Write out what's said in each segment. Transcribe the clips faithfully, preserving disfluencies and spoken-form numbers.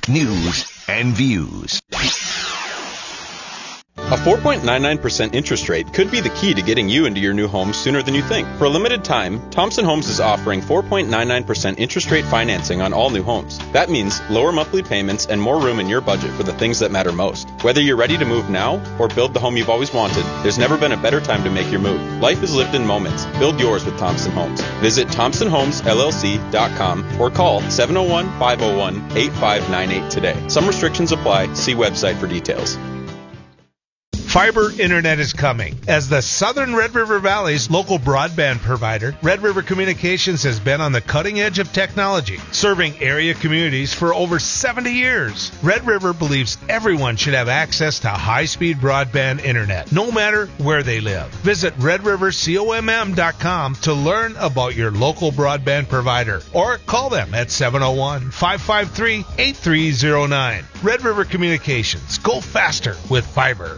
news, and views. A four point nine nine percent interest rate could be the key to getting you into your new home sooner than you think. For a limited time, Thompson Homes is offering four point nine nine percent interest rate financing on all new homes. That means lower monthly payments and more room in your budget for the things that matter most. Whether you're ready to move now or build the home you've always wanted, there's never been a better time to make your move. Life is lived in moments. Build yours with Thompson Homes. Visit thompson homes l l c dot com or call seven oh one, five oh one, eight five nine eight today. Some restrictions apply. See website for details. Fiber internet is coming. As the Southern Red River Valley's local broadband provider, Red River Communications has been on the cutting edge of technology, serving area communities for over seventy years. Red River believes everyone should have access to high-speed broadband internet, no matter where they live. Visit red river comm dot com to learn about your local broadband provider, or call them at seven oh one, five five three, eight three oh nine. Red River Communications. Go faster with fiber.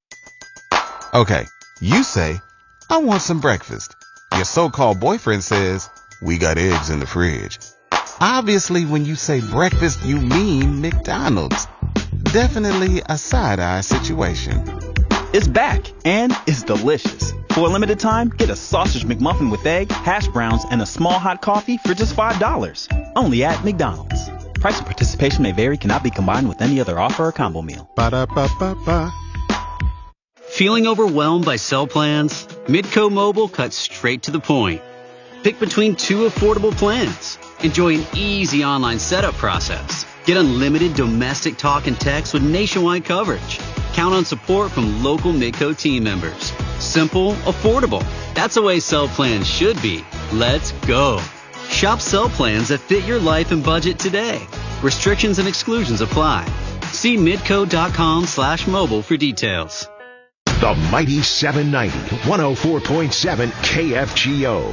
Okay, you say, I want some breakfast. Your so-called boyfriend says, we got eggs in the fridge. Obviously, when you say breakfast, you mean McDonald's. Definitely a side-eye situation. It's back, and it's delicious. For a limited time, get a sausage McMuffin with egg, hash browns, and a small hot coffee for just five dollars. Only at McDonald's. Price and participation may vary, cannot be combined with any other offer or combo meal. Ba-da-ba-ba-ba. Feeling overwhelmed by cell plans? Midco Mobile cuts straight to the point. Pick between two affordable plans. Enjoy an easy online setup process. Get unlimited domestic talk and text with nationwide coverage. Count on support from local Midco team members. Simple, affordable. That's the way cell plans should be. Let's go. Shop cell plans that fit your life and budget today. Restrictions and exclusions apply. See midco.com slash mobile for details. The Mighty seven ninety, one oh four point seven K F G O.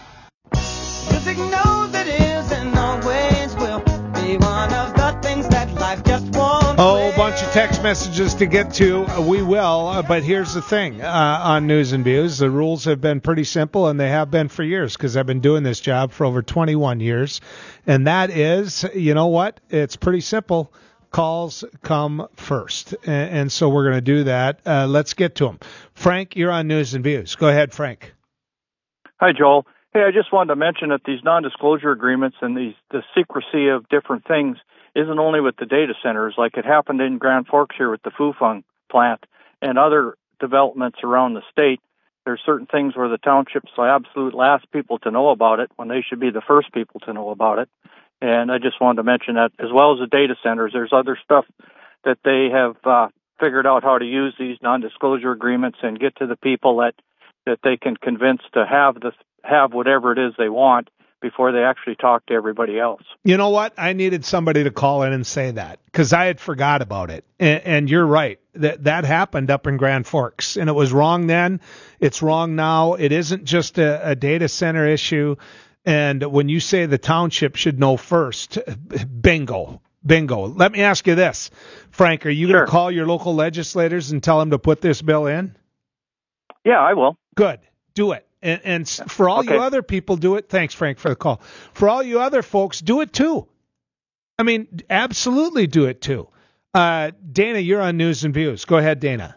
Music knows it is and always will be one of the things that life just won't. Oh, a bunch of text messages to get to. We will, uh, but here's the thing uh, on News and Views. The rules have been pretty simple, and they have been for years because I've been doing this job for over twenty-one years. And that is, you know what? It's pretty simple. Calls come first, and, and so we're going to do that. Uh, let's get to them. Frank, you're on News and Views. Go ahead, Frank. Hi, Joel. Hey, I just wanted to mention that these non-disclosure agreements and these the secrecy of different things isn't only with the data centers, like it happened in Grand Forks here with the Fufeng plant and other developments around the state. There's certain things where the township's the absolute last people to know about it when they should be the first people to know about it. And I just wanted to mention that, as well as the data centers, there's other stuff that they have uh, figured out how to use these non-disclosure agreements and get to the people that, that they can convince to have the have whatever it is they want before they actually talk to everybody else. You know what? I needed somebody to call in and say that because I had forgot about it. And, and you're right. That that happened up in Grand Forks, and it was wrong then. It's wrong now. It isn't just a, a data center issue. And when you say the township should know first, bingo, bingo. Let me ask you this, Frank, are you sure. going to call your local legislators and tell them to put this bill in? Yeah, I will. Good. Do it. And, and for all okay. you other people, do it. Thanks, Frank, for the call. For all you other folks, do it too. I mean, absolutely do it too. Uh, Dana, you're on News and Views. Go ahead, Dana.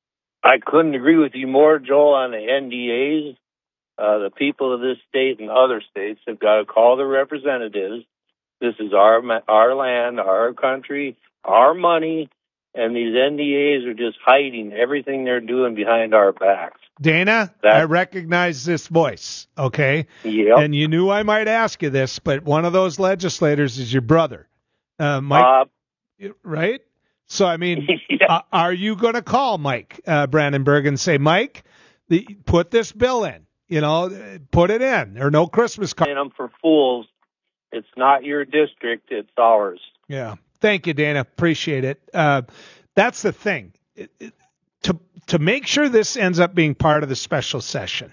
I couldn't agree with you more, Joel, on the N D As. Uh, the people of this state and other states have got to call their representatives. This is our our land, our country, our money, and these N D As are just hiding everything they're doing behind our backs. Dana, that, I recognize this voice, okay? Yep. And you knew I might ask you this, but one of those legislators is your brother, uh, Mike, uh, right? So, I mean, yeah. uh, are you going to call Mike uh, Brandenburg and say, Mike, the, put this bill in? You know, put it in, or no Christmas card. And I'm for fools. It's not your district, it's ours. Yeah. Thank you, Dana. Appreciate it. Uh, that's the thing. It, it, to to make sure this ends up being part of the special session,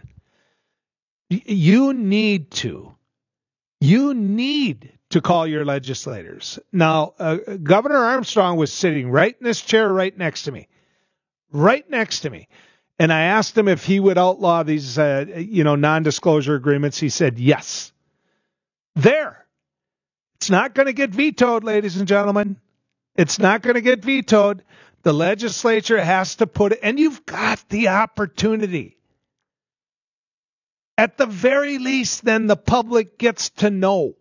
y- you need to, you need to call your legislators. Now, uh, Governor Armstrong was sitting right in this chair right next to me, right next to me. And I asked him if he would outlaw these, uh, you know, non-disclosure agreements. He said yes. There. It's not going to get vetoed, ladies and gentlemen. It's not going to get vetoed. The legislature has to put it, and you've got the opportunity. At the very least, then the public gets to know.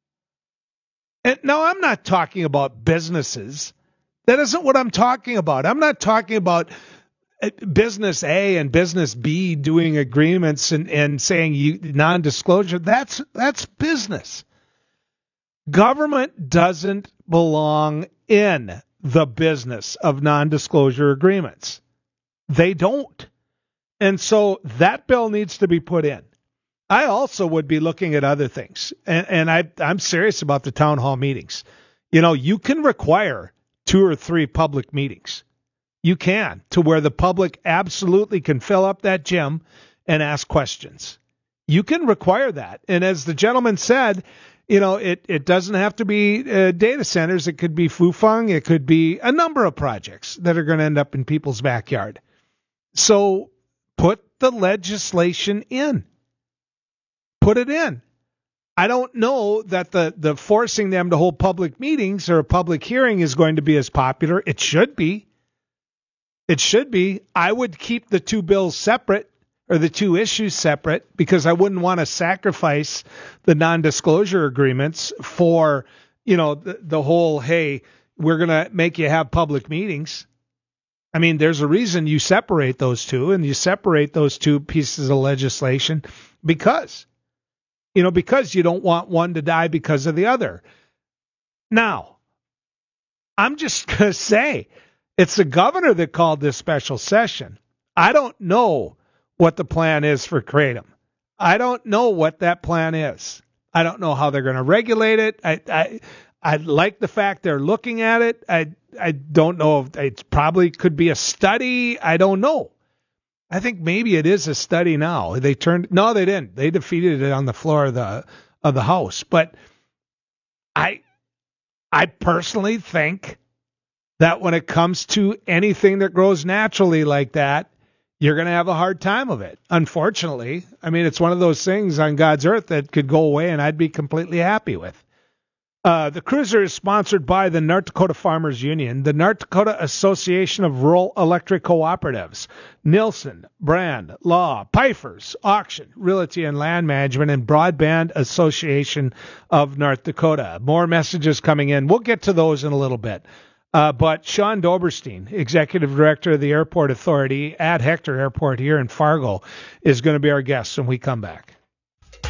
And no, I'm not talking about businesses. That isn't what I'm talking about. I'm not talking about business A and business B doing agreements and, and saying you, non-disclosure. That's that's business. Government doesn't belong in the business of non-disclosure agreements. They don't. And so that bill needs to be put in. I also would be looking at other things. And, and I, I'm serious about the town hall meetings. You know, you can require two or three public meetings. You can, to where the public absolutely can fill up that gym and ask questions. You can require that. And as the gentleman said, you know, it, it doesn't have to be uh, data centers. It could be Fufeng. It could be a number of projects that are going to end up in people's backyard. So put the legislation in. Put it in. I don't know that the, the forcing them to hold public meetings or a public hearing is going to be as popular. It should be. It should be. I would keep the two bills separate, or the two issues separate, because I wouldn't want to sacrifice the non-disclosure agreements for, you know, the, the whole, hey, we're going to make you have public meetings. I mean, there's a reason you separate those two, and you separate those two pieces of legislation because, you know, because you don't want one to die because of the other. Now, I'm just going to say, it's the governor that called this special session. I don't know what the plan is for Kratom. I don't know what that plan is. I don't know how they're going to regulate it. I, I I like the fact they're looking at it. I I don't know if it probably could be a study. I don't know. I think maybe it is a study now. They turned no, they didn't. They defeated it on the floor of the of the House. But I I personally think that when it comes to anything that grows naturally like that, you're going to have a hard time of it. Unfortunately, I mean, it's one of those things on God's earth that could go away and I'd be completely happy with. Uh, the cruiser is sponsored by the North Dakota Farmers Union, the North Dakota Association of Rural Electric Cooperatives, Nielsen, Brand, Law, Pfeiffer's, Auction, Realty and Land Management, and Broadband Association of North Dakota. More messages coming in. We'll get to those in a little bit. Uh, but Sean Doberstein, Executive Director of the Airport Authority at Hector Airport here in Fargo, is going to be our guest when we come back.